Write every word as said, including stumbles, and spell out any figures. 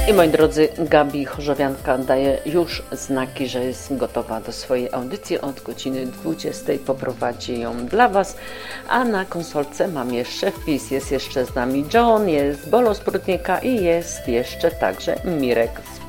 I moi drodzy, Gabi Chorzowianka daje już znaki, że jest gotowa do swojej audycji. Od godziny dwudziestej poprowadzi ją dla Was, a na konsolce mam jeszcze wpis. Jest jeszcze z nami John, jest Bolo z Prudnika i jest jeszcze także Mirek z